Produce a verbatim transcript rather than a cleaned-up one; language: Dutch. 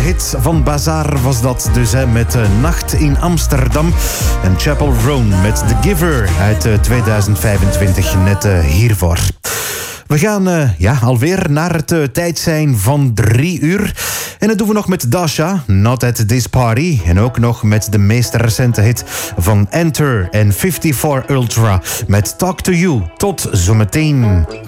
hit van Bazaar was dat dus, hè, met uh, Nacht in Amsterdam. En Chapel Roan met The Giver uit uh, tweeduizend vijfentwintig, net uh, hiervoor. We gaan uh, ja, alweer naar het uh, tijd zijn van drie uur. En dat doen we nog met Dasha, Not at This Party. En ook nog met de meest recente hit van Enter en vijfenvijftig Ultra met Talk to You. Tot zometeen.